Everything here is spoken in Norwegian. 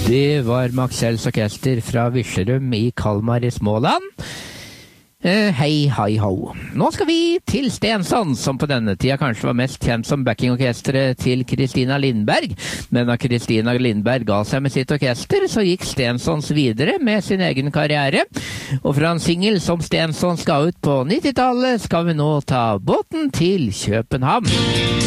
Det var Maxells orkester fra Virserum i Kalmar i Småland. Hei, hei, ho. Nå skal vi til Stensson, som på denne tida kanskje var mest kjent som backingorkestret til Kristina Lindberg. Men da Kristina Lindberg ga seg med sitt orkester, så gikk Stensons videre med sin egen karriere. Og fra en singel som Stensson skal ut på 90-tallet, skal vi nå ta båten til København.